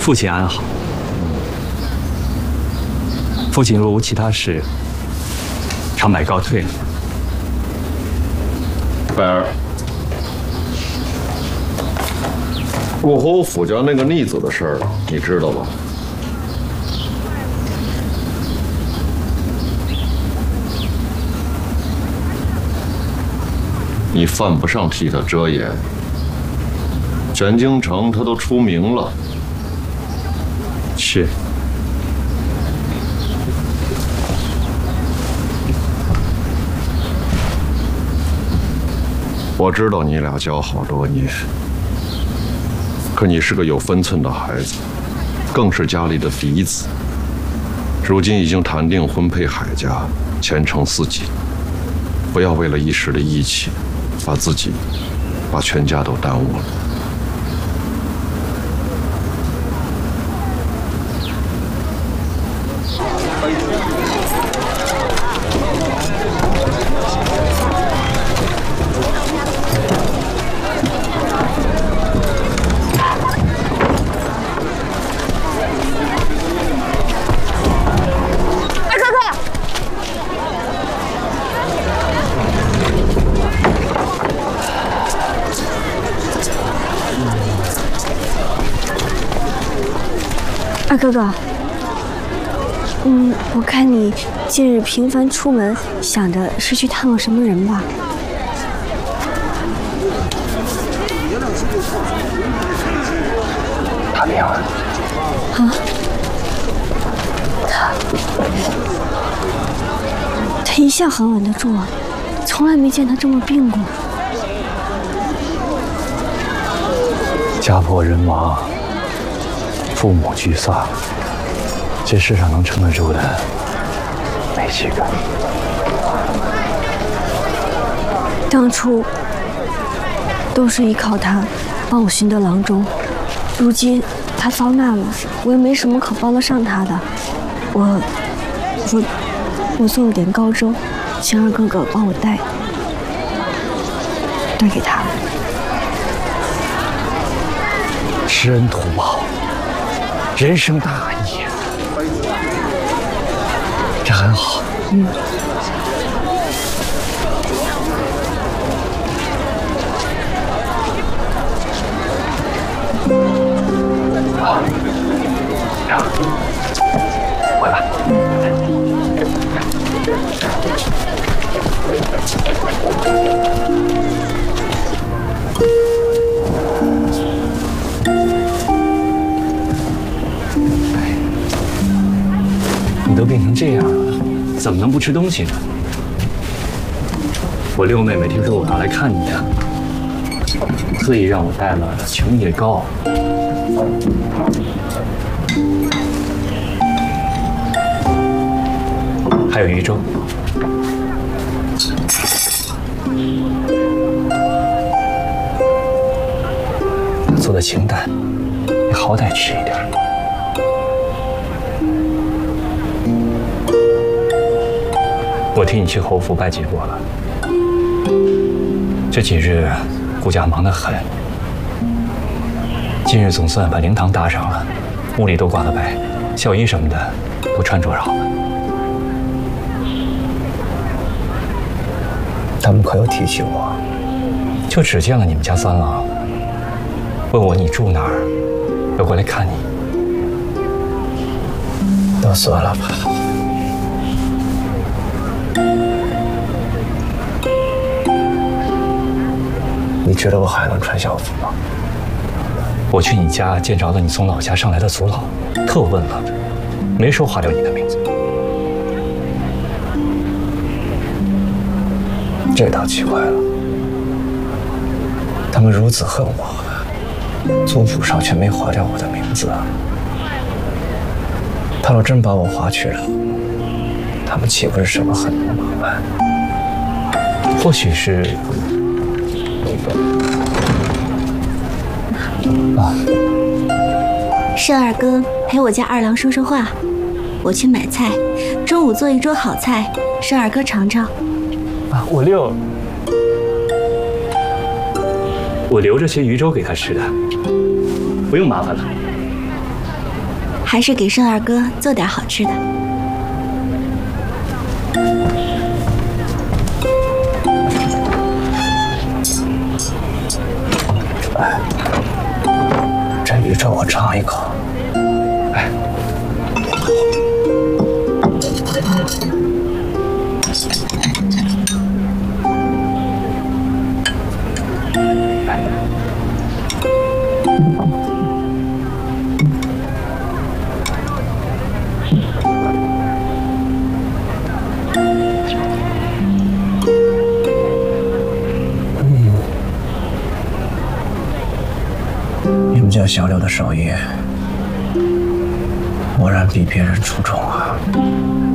父亲安好。父亲若无其他事，长柏告退了。 柏儿，我和我夫家那个妮子的事儿，你知道吗？你犯不上替他遮掩。全京城他都出名了。 是。 我知道你俩交好多年，可你是个有分寸的孩子，更是家里的嫡子。如今已经谈定婚配海家，前程似锦，不要为了一时的义气，把自己、把全家都耽误了。 二哥哥，我看你近日频繁出门，想着是去探望什么人吧？ 他病了。 啊？他一向很稳得住，从来没见他这么病过。 家破人亡，父母聚丧，这世上能撑得住的没几个。 当初都是依靠他帮我寻得郎中，如今他遭难了，我也没什么可帮得上他的。我做了点糕粥，请二哥哥帮我带给他。 知恩图报，人生大义，这很好。回吧。你都病成这样了，怎么能不吃东西呢？我六妹妹听说我要来看你呀，特意让我带了琼叶糕。还有鱼粥。做的清淡，你好歹吃一点。我替你去侯府拜祭过了，这几日顾家忙得很，今日总算把灵堂搭上了，屋里都挂了白，孝衣什么的都穿着好了。他们可有提起我？就只见了你们家三郎，问我你住哪儿，要过来看你。都说了吧。你觉得我还能穿校服吗？我去你家见着了你从老家上来的祖老，特问了，没说划掉你的名字。这倒奇怪了，他们如此恨我，族谱上却没划掉我的名字啊！他若真把我划去了，他们岂不是省了很多麻烦？或许是盛二哥陪我家二郎说说话，我去买菜，中午做一桌好菜，盛二哥尝尝。 我留着些鱼粥给他吃的，不用麻烦了。 还是给盛二哥做点好吃的。 哎，这鱼粥我尝一口。哎。你们家小柳的手艺果然比别人出众啊！